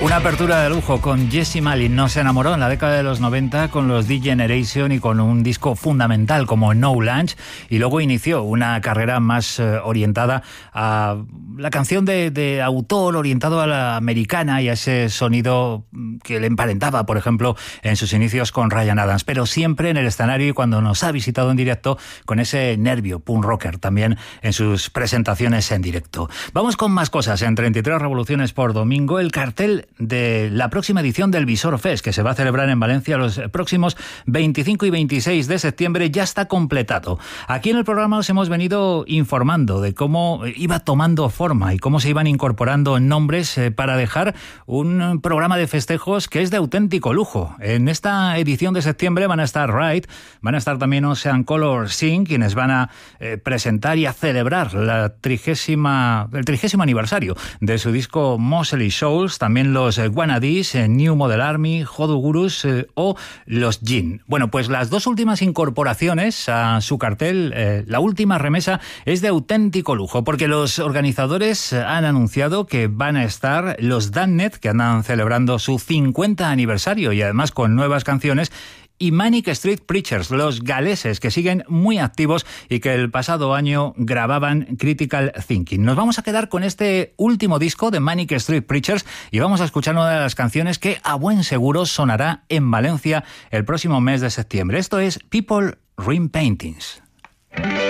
Una apertura de lujo con Jessie Malin. Nos enamoró en la década de los 90 con los D-Generation y con un disco fundamental como No Lunch, y luego inició una carrera más orientada a la canción de autor, orientado a la americana y a ese sonido que le emparentaba, por ejemplo, en sus inicios con Ryan Adams, pero siempre en el escenario y cuando nos ha visitado en directo con ese nervio punk rocker también en sus presentaciones en directo. Vamos con más cosas. En 33 revoluciones por domingo, el cartel de la próxima edición del Visor Fest, que se va a celebrar en Valencia los próximos 25 y 26 de septiembre, ya está completado. Aquí en el programa os hemos venido informando de cómo iba tomando forma y cómo se iban incorporando nombres para dejar un programa de festejos que es de auténtico lujo. En esta edición de septiembre van a estar Ride, van a estar también Ocean Color Sing, quienes van a presentar y a celebrar el 30º aniversario de su disco Moseley Souls, también los Wannadies, New Model Army, Hodu Gurus o los Jin. Bueno, pues las dos últimas incorporaciones a su cartel, la última remesa, es de auténtico lujo, porque los organizadores han anunciado que van a estar los Damned, que andan celebrando su 50 aniversario y además con nuevas canciones, y Manic Street Preachers, los galeses, que siguen muy activos y que el pasado año grababan Critical Thinking. Nos vamos a quedar con este último disco de Manic Street Preachers y vamos a escuchar una de las canciones que a buen seguro sonará en Valencia el próximo mes de septiembre. Esto es People Ruin Paintings.